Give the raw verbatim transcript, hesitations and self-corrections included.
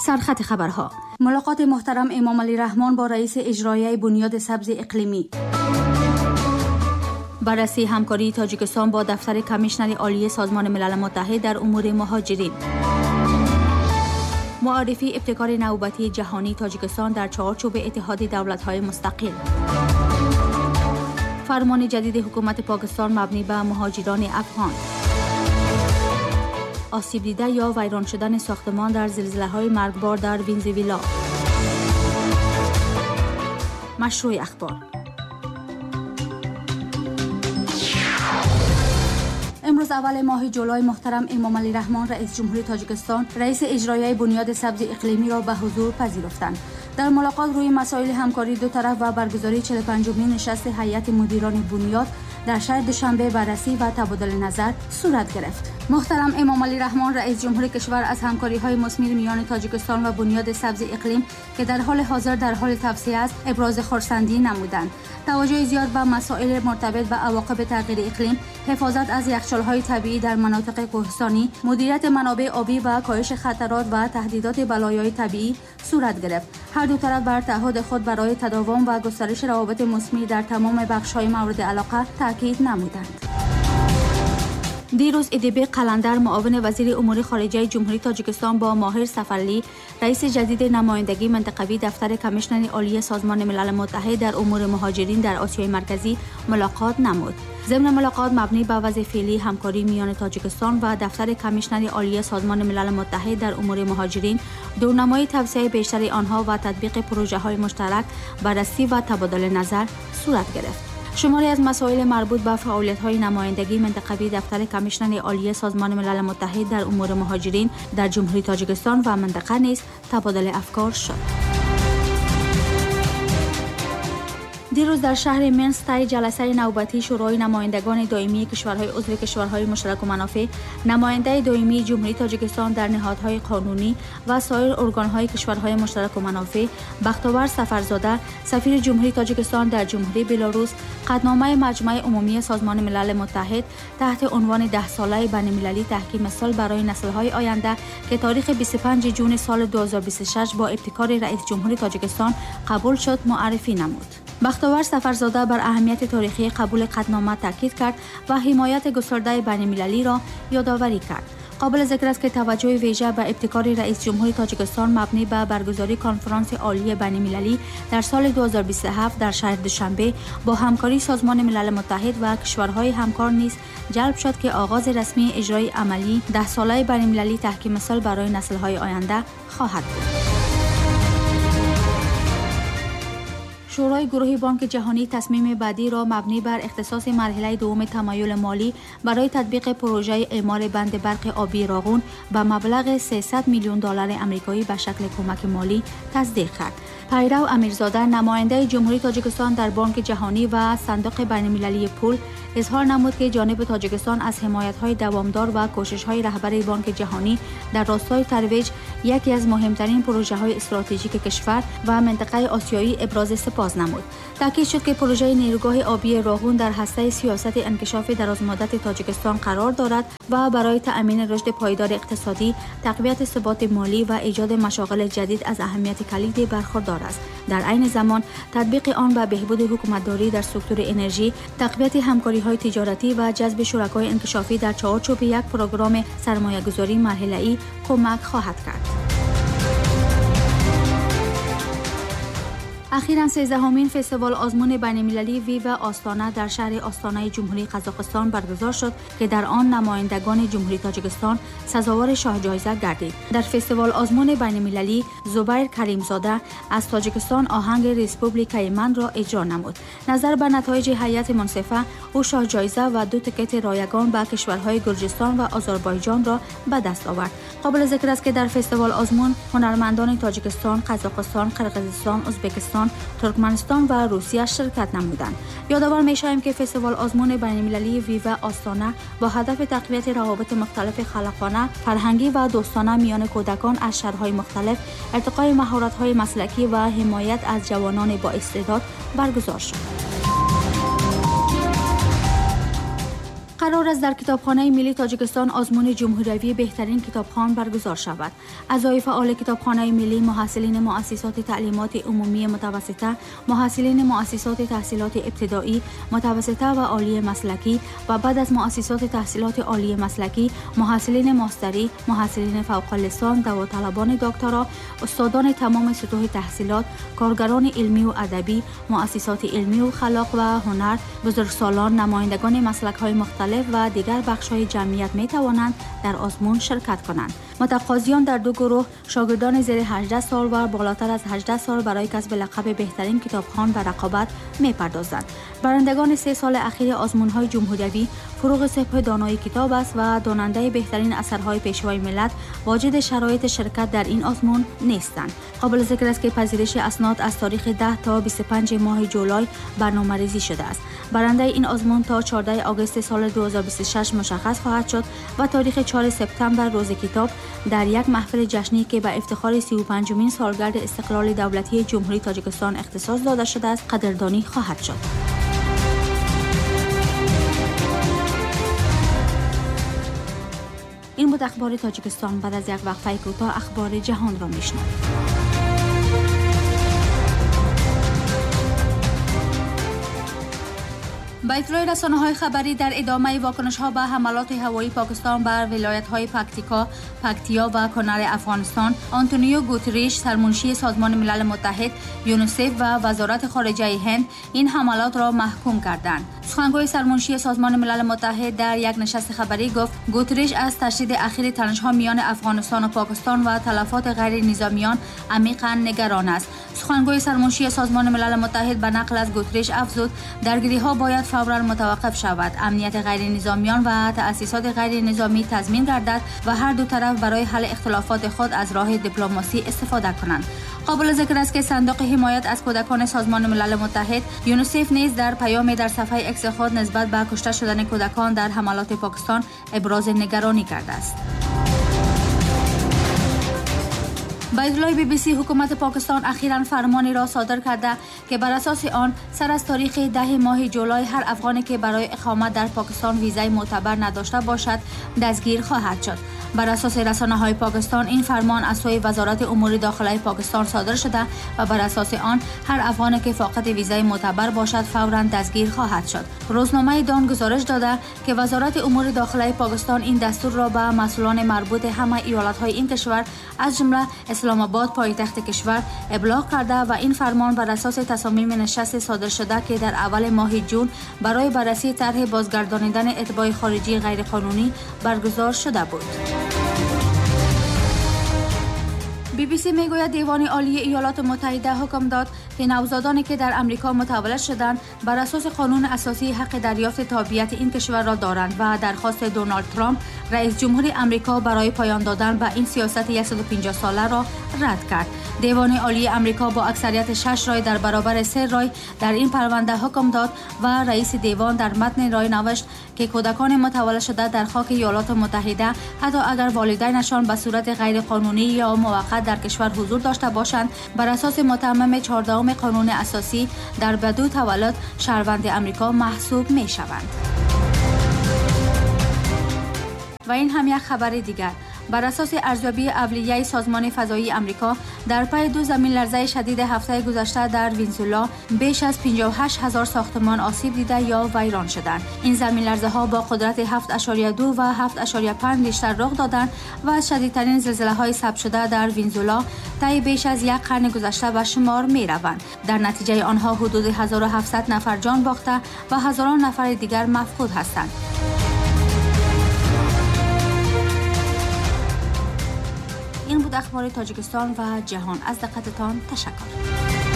سرخط خبرها. ملاقات محترم امام علی رحمان با رئیس اجرایی بنیاد سبز اقلیمی. بررسی همکاری تاجیکستان با دفتر کمیشنر عالی سازمان ملل متحد در امور مهاجرین. معرفی ابتکار نوبتی جهانی تاجیکستان در چارچوب اتحاد دولت‌های مستقل. فرمان جدید حکومت پاکستان مبنی بر مهاجران افغان. آسیب دیده یا ویران شدن ساختمان در زلزله‌های مرگبار در ونزوئلا. مشروع اخبار. امروز اول ماه جولای محترم امام علی رحمان رئیس جمهوری تاجیکستان رئیس اجرایی بنیاد سبز اقلیمی را به حضور پذیرفتند. در ملاقات روی مسائل همکاری دو طرف و برگزاری چهل و پنجمین نشست هیئت مدیران بنیاد در شهر دوشنبه بررسی و تبادل نظر صورت گرفت. محترم امام علی رحمان رئیس جمهور کشور از همکاری‌های مثمر میان تاجیکستان و بنیاد سبز اقلیم که در حال حاضر در حال توسعه است ابراز خرسندی نمودند. توجه زیاد به مسائل مرتبط به عواقب تغییر اقلیم، حفاظت از یخچال‌های طبیعی در مناطق کوهستانی، مدیریت منابع آبی و کاهش خطرات و تهدیدات بلایای طبیعی صورت گرفت. هر دو طرف بر تعهد خود برای تداوم و گسترش روابط مثمر در تمام بخش‌های مورد علاقه تاکید نمودند. دیروز ادیبه قلندر معاون وزیر امور خارجه جمهوری تاجیکستان با ماهر سفرلی رئیس جدید نمایندگی منطقوی دفتر کمیشنر عالی سازمان ملل متحد در امور مهاجرین در آسیای مرکزی ملاقات نمود. ضمن ملاقات مبنی بر وضع فعلی همکاری میان تاجیکستان و دفتر کمیشنر عالی سازمان ملل متحد در امور مهاجرین، دورنمای توسعه بیشتر آنها و تطبیق پروژه‌های مشترک، بررسی و تبادل نظر صورت گرفت. شماری از مسائل مربوط به فعالیت‌های نمایندگی منطقوی دفتر کمیشنر عالی سازمان ملل متحد در امور مهاجرین در جمهوری تاجیکستان و منطقه نیز تبادل افکار شد. دیروز در شهر منسک طی جلسه نوبتی شورای نمایندگان دائمی کشورهای عضو کشورهای مشترک المنافع، نماینده دائمی جمهوری تاجیکستان در نهادهای قانونی و سایر ارگانهای کشورهای مشترک المنافع، بختیار سفرزاده سفیر جمهوری تاجیکستان در جمهوری بلاروس، قطعنامه مجمع عمومی سازمان ملل متحد تحت عنوان ده ساله بین‌المللی تحکیم صلح برای نسل‌های آینده که تاریخ بیست و پنجم جون سال دو هزار و بیست و شش با ابتکار رئیس جمهوری تاجیکستان قبول شد معرفی نمود. بختیار سفرزاده بر اهمیت تاریخی قبول قطعنامه تاکید کرد و حمایت گسترده بین‌المللی را یادآوری کرد. قابل ذکر است که توجه ویژه به ابتکار رئیس جمهوری تاجیکستان مبنی بر برگزاری کنفرانس عالی بین‌المللی در سال دو هزار و بیست و هفت در شهر دوشنبه با همکاری سازمان ملل متحد و کشورهای همکار نیز جلب شد که آغاز رسمی اجرای عملی ده ساله بین‌المللی تحکیم صلح برای نسل‌های آینده خواهد بود. شورای گروهی بانک جهانی تصمیم بعدی را مبنی بر اختصاص مرحله دوم تمایل مالی برای تطبیق پروژه اعمار بند برق آبی راغون به مبلغ سیصد میلیون دلار آمریکایی به شکل کمک مالی تصدیق کرد. پیرو امیرزاده نماینده جمهوری تاجیکستان در بانک جهانی و صندوق بین‌المللی پول اظهار نمود که جانب تاجیکستان از حمایت‌های دوامدار و کوشش‌های رهبر بانک جهانی در راستای ترویج یکی از مهمترین پروژه‌های استراتژیک کشور و منطقه آسیایی ابراز سپاس نمود. تاکید شد که پروژه نیروگاه آبی راغون در هسته سیاست انکشاف درازمدت تاجیکستان قرار دارد و برای تأمین رشد پایدار اقتصادی، تقویت ثبات مالی و ایجاد مشاغل جدید از اهمیت کلیدی برخوردار است. در عین زمان تطبیق آن به بهبود حکومتداری در سکتور انرژی، تقویت همکاری‌های تجارتی و جذب شرکای انکشافی در چارچوب یک پروگرام سرمایه‌گذاری مرحله‌ای کمک خواهد کرد. اخیراً سیزدهمین فستیوال آزمون بین‌المللی ویوا آستانه در شهر آستانه جمهوری قزاقستان برگزار شد که در آن نمایندگان جمهوری تاجیکستان سزاوار شاه جایزه گردید. در فستیوال آزمون بین‌المللی زبیر کریمزاده از تاجیکستان آهنگ ریسپوبلیکای من را اجرا نمود. نظر به نتایج هیئت منصفه، او شاه جایزه و دو تکت رایگان به کشورهای گرجستان و آذربایجان را به دست آورد. قابل ذکر است که در فستیوال آزمون هنرمندان تاجیکستان، قزاقستان، قرقیزستان، ازبکستان، ترکمنستان و روسیه شرکت نمودند. یادآور می‌شویم که فستیوال آزمون بین‌المللی ویوا آستانه با هدف تقویت روابط مختلف خلاقانه، فرهنگی و دوستانه میان کودکان از شهرهای مختلف، ارتقای مهارت‌های مسلکی و حمایت از جوانان با استعداد برگزار شد. قرار است در کتابخانه ملی تاجیکستان آزمون جمهوری بهترین کتابخوان برگزار شود. اعضای فعال کتابخانه ملی، محصلین مؤسسات تعلیمات عمومی متوسطه، محصلین مؤسسات تحصیلات ابتدایی، متوسطه و عالی مسلکی و بعد از مؤسسات تحصیلات عالی مسلکی، محصلین ماستری، محصلین فوق لیسانس، داوطلبان دکترا، استادان تمام سطوح تحصیلات، کارگران علمی و ادبی، مؤسسات علمی و خلاق و هنر، بزرگسالان، نمایندگان مسلک‌های مختلف و دیگر بخش‌های جمعیت می‌توانند در آزمون شرکت کنند. متقاضیان در دو گروه، شاگردان زیر هجده سال و بالاتر از هجده سال برای کسب لقب بهترین کتابخوان و رقابت می‌پردازند. برندگان سه سال اخیر آزمون‌های جمهوری فروغ سپه دانای کتاب است و داننده بهترین اثرهای پیشوای ملت واجد شرایط شرکت در این آزمون نیستند. قابل ذکر است که پذیرش اسناد از تاریخ ده تا بیست و پنج ماه جولای برنامه‌ریزی شده است. برنده این آزمون تا چهاردهم آگوست سال دو هزار و بیست و شش مشخص خواهد شد و تاریخ چهارم سپتامبر روز کتاب در یک محفل جشنی که به افتخار سی و پنجمین سالگرد استقلال دولتی جمهوری تاجیکستان اختصاص داده شده است قدردانی خواهد شد. این بود اخبار تاجیکستان. بعد از یک وقفه کوتاه اخبار جهان را میشنوید. با اطلاع رسانه‌های خبری در ادامه واکنش‌ها به حملات هوایی پاکستان بر ولایت‌های پکتیکا، پکتیا و کنر افغانستان، آنتونیو گوتریش، سرمنشی سازمان ملل متحد، یونیسف و وزارت خارجه هند این حملات را محکوم کردند. سخنگوی سرمنشی سازمان ملل متحد در یک نشست خبری گفت گوتریش از تشدید اخیر تنش‌ها میان افغانستان و پاکستان و تلفات غیر نظامیان عمیقاً نگران است. سخنگوی سرمنشی سازمان ملل متحد به نقل از گوتریش افزود درگیری‌ها باید فوراً متوقف شود، امنیت غیر نظامیان و تأسیسات غیر نظامی تضمین گردد و هر دو طرف برای حل اختلافات خود از راه دیپلماسی استفاده کنند. قابل ذکر است که صندوق حمایت از کودکان سازمان ملل متحد یونیسف نیز در پیامی در صفحه اکس خود نسبت به کشته شدن کودکان در حملات پاکستان ابراز نگرانی کرده است. با اطلاع بی بی سی، حکومت پاکستان اخیراً فرمانی را صادر کرده که بر اساس آن سر از تاریخ ده ماه جولای هر افغانی که برای اقامت در پاکستان ویزای معتبر نداشته باشد دستگیر خواهد شد. بر اساس رسانه‌های پاکستان این فرمان از سوی وزارت امور داخلی پاکستان صادر شده و بر اساس آن هر افغانی که فاقد ویزای معتبر باشد فوراً دستگیر خواهد شد. روزنامه دان گزارش داده که وزارت امور داخلی پاکستان این دستور را به مسئولان مربوط همه ایالت‌های این کشور از جمله اسلام آباد پایتخت کشور ابلاغ کرده و این فرمان بر اساس تصامیم نشست صادر شده که در اول ماه جون برای بررسی طرح بازگردانیدن اتباع خارجی غیرقانونی برگزار شده بود. بی بی سی میگوید دیوان عالی ایالات متحده حکم داد که نوزادانی که در امریکا متولد شدند بر اساس قانون اساسی حق دریافت تابعیت این کشور را دارند و درخواست دونالد ترامپ رئیس جمهور امریکا برای پایان دادن به این سیاست صد و پنجاه ساله را رد کرد. دیوان عالی امریکا با اکثریت شش رای در برابر سه رای در این پرونده حکم داد و رئیس دیوان در متن رای نوشت که کودکان متولد شده در خاک ایالات متحده حتی اگر والدینشان به صورت غیر قانونی یا موقت در کشور حضور داشته باشند بر اساس متمم چهاردهم قانون اساسی در بدو تولد شهروند امریکا محسوب می شوند. و این هم یک خبر دیگر. بر اساس ارزیابی اولیه سازمان فضایی امریکا در پی دو زمین لرزه شدید هفته گذشته در ونزوئلا بیش از پنجاه و هشت هزار ساختمان آسیب دیده یا ویران شدند. این زمین لرزه ها با قدرت هفت ممیز دو و هفت ممیز پنج ریشتر رخ دادند و از شدیدترین زلزله های ثبت شده در ونزوئلا طی بیش از یک قرن گذشته به شمار می روند. در نتیجه آنها حدود هزار و هفتصد نفر جان باخته و هزاران نفر دیگر مفقود هستند. این بود اخبار تاجیکستان و جهان. از دقتتان تشکر.